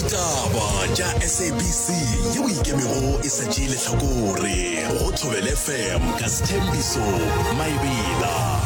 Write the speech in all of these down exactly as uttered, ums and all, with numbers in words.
Ditaba tša S A B C yeo ikemego e sa tšeile hlakore go Thobela F M ka Sthembiso Maebela.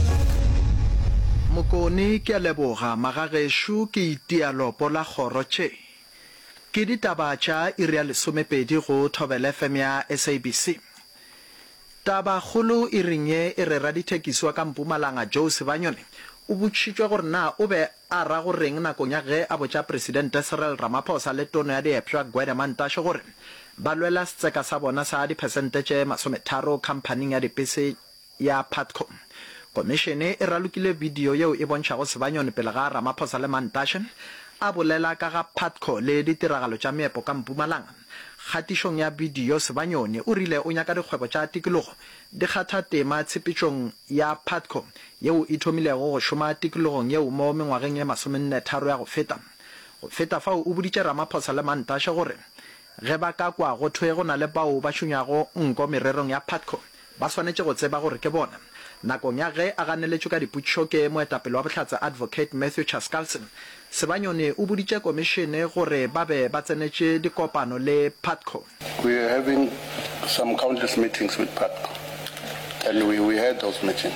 Mokone ke a leboga magagesho ke itialopo la kgorotše. Ke ditaba tša iri ya lesomepedi go Thobela F M ya S A B C. Taba kgolo e ringe e re radithekiswa ka Mpumalanga Joe Sebanyone o botšitšwe gore na o be a ra go reng nakong ya ge a botša presidente Cyril Ramaphosa le tono ya diepša Gwede Mantashe gore ba lwela setseka sa bona sa dipersente tše masometharo khampaning ya dipese ya Patco. Komishene e ralokile video yeo e bontšhago Sebanyone pele ga Ramaphosa le Mantashe a bolela ka ga Patco le ditiragalo tša meepo ka Mpumalanga. Kgatišong ya video Sebanyone o rile o nyaka dikgwebo tša tikologo di kgatha tema tshepetšong ya Patco yeo e thomilego go šoma tikologong yeo mo mengwageng ye masomenne tharo ya go feta. Go feta fao o boditše Ramaphosa le Mantashe gore ge ba ka kwa go thwe go na le bao ba šunyago nko mererong ya Patco ba swanetše go tseba gore ke bona. Nakong ya ge a ganeletšwe ka dipotšišo ke moetapele wa bohlatse advocate Matthew Chaskalson, Sebanyone o boditše komishene gore ba be ba tsenetše dikopano le Patco. We are having some countless meetings with Patco, and we, we had those meetings.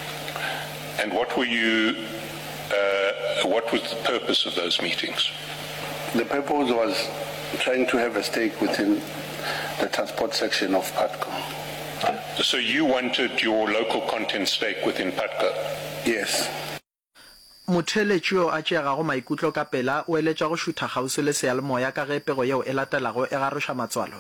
And what were you, uh, what was the purpose of those meetings? The purpose was trying to have a stake within the transport section of Patco. So you wanted your local content stake within Patco? Yes. Motheletši yo a tšeago maikutlo ka pela o eletša go šutha kgauswi le seyalemoya ka ge pego yeo e latelago e garoša matswalo.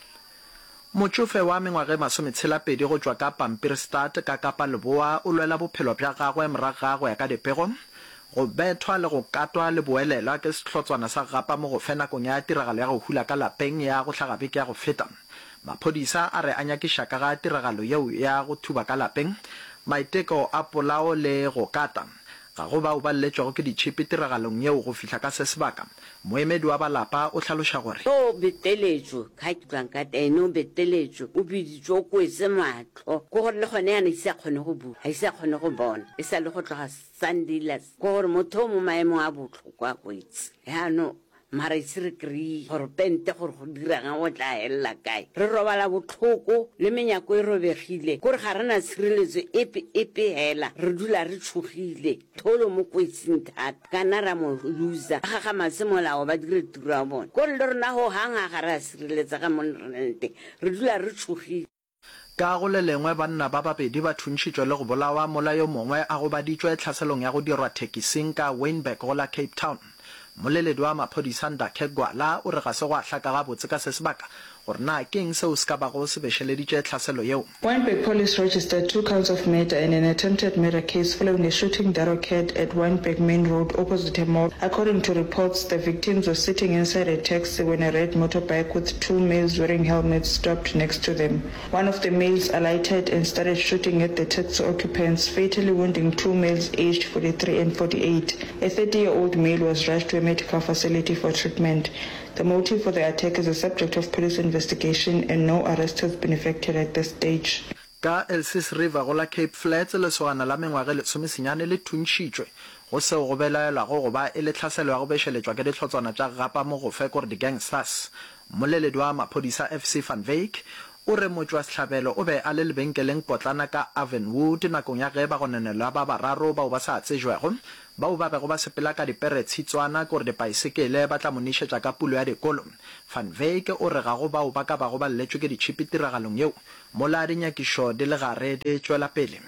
Motšofe wa mengwage masometshela-pedi go tšwa ka Pampierstad ka Kapa Leboa o lwela bophelo bja gagwe morago ga go ya ka dipego go bethwa le go katwa le boelelwa ke sehlotswana sa gapa mo go fe nakong ya tiragalo ya go hula ka lapeng ya go hlaga beke ya go feta. Maphodisa a re a nyakiša ka ga tiragalo yeo ya go thuba ka lapeng maiteko a polao le go kata ga go bao ba lletšwago ke ditšhipi tiragalong yeo go fihla ka se sebaka. Moemedi wa balapa o hlaloša gore o beteletšo ka tlwang ka tene o beteletšo o biditšwe o kwetse matlho ko gore le gone yana ise a kgone go bua ga ise a kgone go bona e sa le go tloga Sundayless ko gore motho o mo maemong a botlhoko a kwetse yaano mara ise re kry gore pente gore go dirang go tla elela kae re robala botlhoko le menyako e robegile kore ga re na tshireletso epe epe hela re dula re tshogile tholo mo kwetseng thata kana ra mo loser ga ga matsemolao ba dire tiro ya bona kore le rona go hanga ga re a sireletsa ga monrente re dula re tshogile. Ka go le lengwe banna ba babedi ba thuntšitšwe le go bolawa molayo mongwe a go baditšwe tlhaselong ya go dirwa thekising ka Wynberg go la Cape Town. Moleledi wa maphodisa Ndakhe Gwala o re ga se go a hlaka gabotse ka se sebaka gore na ke eng seo se ka bago se bešeleditše tlhaselo yeo. Wynberg police registered two counts of murder in an attempted murder case following a shooting that occurred at Wynberg Main Road opposite a mall. According to reports, the victims were sitting inside a taxi when a red motorbike with two males wearing helmets stopped next to them. One of the males alighted and started shooting at the taxi occupants, fatally wounding two males aged forty-three and forty-eight. A thirty-year-old male was rushed to a medical facility for treatment. The motive for the attack is a subject of police investigation and no arrest has been effected at this stage. Ka Elsis River go la Cape Flats lesogana la mengwage lesomesenyane le thuntšitšwe go seo go belaelwago go ba e le tlhaselo ya go bešeletšwa ke ditlhotswana tša gapa mo go fe kore di-gangsters. Moleledi wa maphodisa F C Van Wyk o re motšwa sehlabelo o be a le lebenkeleng potlana ka Avonwood nakong ya ge ba go nenelwa ba bararo bao ba sa tsejwego bao ba bego ba sepela ka dipere tshitswana kore dipaesekele ba tla monišetša ka pulo ya dikolo. Van Wyk o re ga go bao ba ka bago ba lletšwe ke ditšhipi tiragalong yeo mola dinyakišo di le gare di tšwela pele.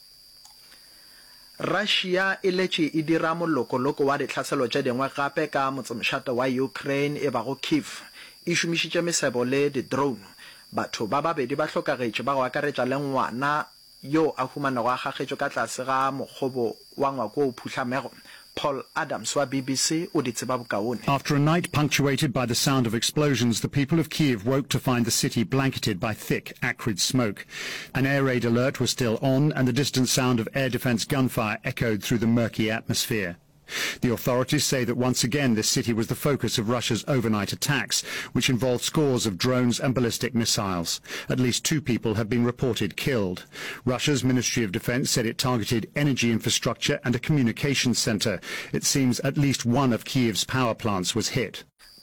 Russia e letše e dira molokoloko wa ditlhaselo tše dingwe gape ka motsemošato wa Ukraine e bago Kyiv e šomišitše mesebo le di-drone. Batho ba babedi ba hlokagetše ba go akaretša le ngwana yo a humanago a gagetšwe ka tlase ga mokgobo wa ngwako o phutlamego. Paul Adams wa B B C o di tseba bokaone. After a night punctuated by the sound of explosions, the people of Kyiv woke to find the city blanketed by thick, acrid smoke. An air raid alert was still on, and the distant sound of air defense gunfire echoed through the murky atmosphere. The authorities say that once again this city was the focus of Russia's overnight attacks, which involved scores of drones and ballistic missiles. At least two people have been reported killed. Russia's Ministry of Defense said it targeted energy infrastructure and a communications center. It seems at least one of Kiev's power plants was hit.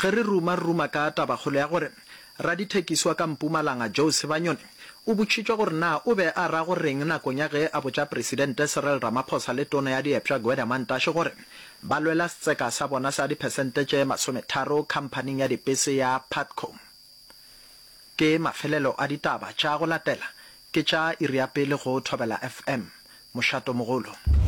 Radithekiswa ka Mpumalanga Joe Sebanyone o botšitšwe gore na o be a ra go reng nakong ya ge a botša presidente Cyril Ramaphosa le tona ya diepša Gwede Mantashe gore ba lwela setseka sa bona sa diphesente tše masometharo khampaning ya dipese ya Patco. Ke mafelelo a ditaba tša go latela ke tša iri ya pele go Thobela F M Mošato Mogolo.